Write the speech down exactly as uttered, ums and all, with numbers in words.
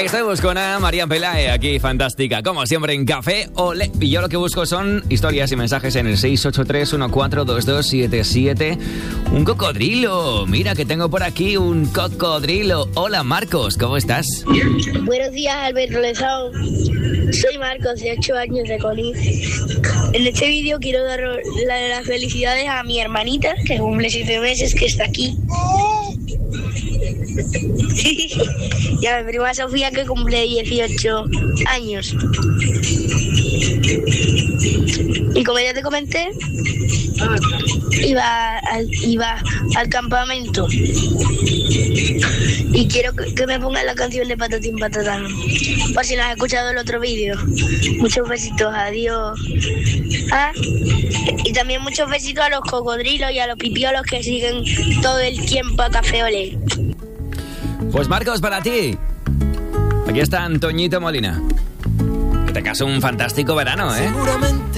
Estoy buscando a María Pelae, aquí fantástica, como siempre en Café Olé. Y yo lo que busco son historias y mensajes en el seis ocho tres, uno cuatro dos dos siete siete. Un cocodrilo, mira que tengo por aquí un cocodrilo. Hola Marcos, ¿cómo estás? Buenos días, Alberto Lezao. Soy Marcos, de ocho años, de Colín. En este vídeo quiero dar la- las felicidades a mi hermanita, que cumple siete meses, que está aquí. Y a mi prima Sofía, que cumple dieciocho años. Y como ya te comenté, iba al, iba al campamento. Y quiero que, que me pongan la canción de Patatín Patatán, por si no has escuchado el otro vídeo. Muchos besitos, adiós. Ah, y también muchos besitos a los cocodrilos y a los pipiolos que siguen todo el tiempo a Café Olé. Pues Marcos, para ti. Aquí está Antoñito Molina. Que tengas un fantástico verano, ¿eh? Seguramente